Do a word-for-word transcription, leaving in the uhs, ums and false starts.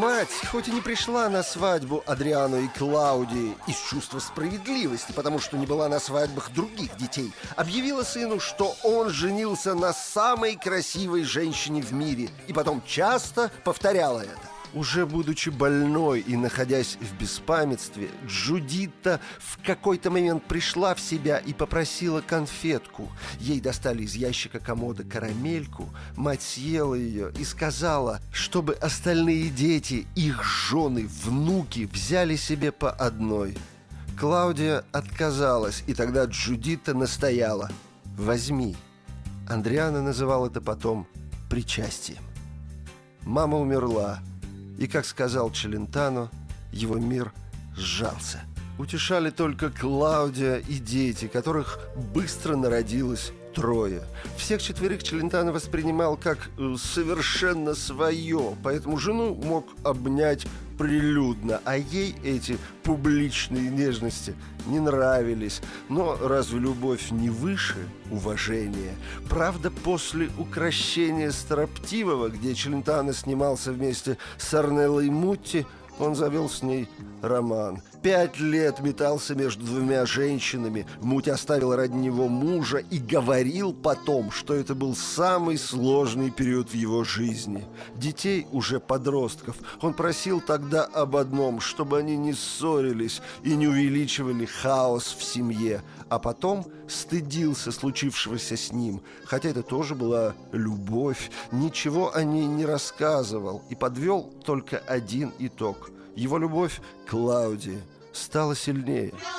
Мать, хоть и не пришла на свадьбу Адриано и Клаудии из чувства справедливости, потому что не была на свадьбах других детей, объявила сыну, что он женился на самой красивой женщине в мире, и потом часто повторяла это. Уже будучи больной и находясь в беспамятстве, Джудитта в какой-то момент пришла в себя и попросила конфетку. Ей достали из ящика комода карамельку, мать съела ее и сказала, чтобы остальные дети, их жены, внуки взяли себе по одной. Клаудия отказалась, и тогда Джудитта настояла: «Возьми». Андриано называл это потом причастием. Мама умерла. И, как сказал Челентано, его мир сжался. Утешали только Клаудия и дети, которых быстро народилось трое. Всех четверых Челентано воспринимал как совершенно свое, поэтому жену мог обнять прилюдно, а ей эти публичные нежности не нравились. Но разве любовь не выше уважения? Правда, после укрощения строптивого, где Челентано снимался вместе с Орнеллой Мутти, он завел с ней роман. Пять лет метался между двумя женщинами. Муть оставил ради него мужа и говорил потом, что это был самый сложный период в его жизни. Детей, уже подростков, он просил тогда об одном, чтобы они не ссорились и не увеличивали хаос в семье, а потом стыдился случившегося с ним, хотя это тоже была любовь. Ничего о ней не рассказывал и подвел только один итог: его любовь к Клаудии стала сильнее.